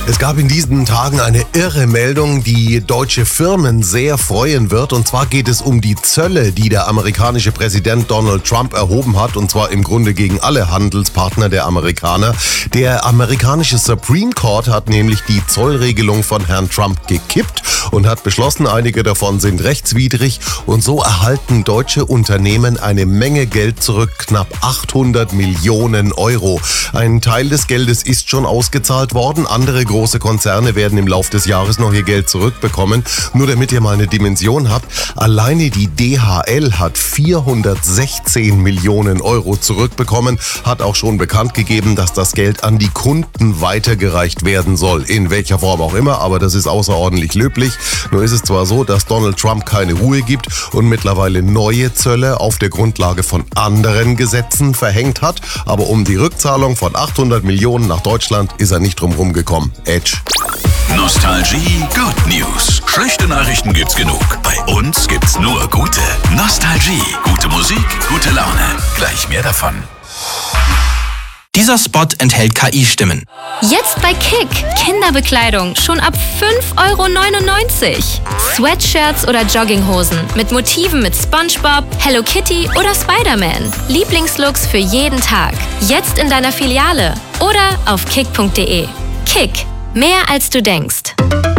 Es gab in diesen Tagen eine irre Meldung, die deutsche Firmen sehr freuen wird. Und zwar geht es um die Zölle, die der amerikanische Präsident Donald Trump erhoben hat. Und zwar im Grunde gegen alle Handelspartner der Amerikaner. Der amerikanische Supreme Court hat nämlich die Zollregelung von Herrn Trump gekippt und hat beschlossen, einige davon sind rechtswidrig. Und so erhalten deutsche Unternehmen eine Menge Geld zurück, knapp 800 Millionen Euro. Ein Teil des Geldes ist schon ausgezahlt worden. Andere große Konzerne werden im Laufe des Jahres noch ihr Geld zurückbekommen. Nur damit ihr mal eine Dimension habt, alleine die DHL hat 416 Millionen Euro zurückbekommen, hat auch schon bekannt gegeben, dass das Geld an die Kunden weitergereicht werden soll. In welcher Form auch immer, aber das ist außerordentlich löblich. Nur ist es zwar so, dass Donald Trump keine Ruhe gibt und mittlerweile neue Zölle auf der Grundlage von anderen Gesetzen verhängt hat, aber um die Rückzahlung von 800 Millionen nach Deutschland ist er nicht drum rumgekommen. Edge. Nostalgie Good News. Schlechte Nachrichten gibt's genug. Bei uns gibt's nur gute. Nostalgie. Gute Musik, gute Laune. Gleich mehr davon. Dieser Spot enthält KI-Stimmen. Jetzt bei Kick. Kinderbekleidung schon ab 5,99 €. Sweatshirts oder Jogginghosen mit Motiven mit SpongeBob, Hello Kitty oder Spider-Man. Lieblingslooks für jeden Tag. Jetzt in deiner Filiale oder auf kick.de. Kick. Mehr als du denkst.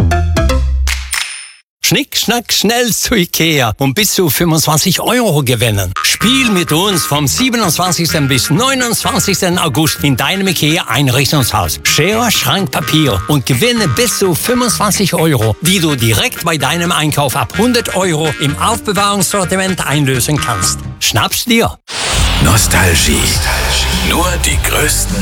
Schnick, schnack, schnell zu Ikea und bis zu 25 € gewinnen. Spiel mit uns vom 27. bis 29. August in deinem Ikea-Einrichtungshaus. Schere, Schrank, Papier und gewinne bis zu 25 €, die du direkt bei deinem Einkauf ab 100 € im Aufbewahrungssortiment einlösen kannst. Schnapp's dir! Nostalgie. Nur die größten